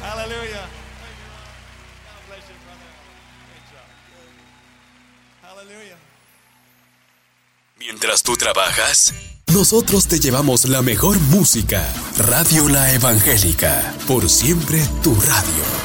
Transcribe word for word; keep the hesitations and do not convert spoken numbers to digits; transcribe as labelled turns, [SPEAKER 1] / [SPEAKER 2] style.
[SPEAKER 1] Hallelujah. God bless you, brother. Great job. Hallelujah.
[SPEAKER 2] Mientras tú trabajas, nosotros te llevamos la mejor música. Radio La Evangélica, por siempre tu radio.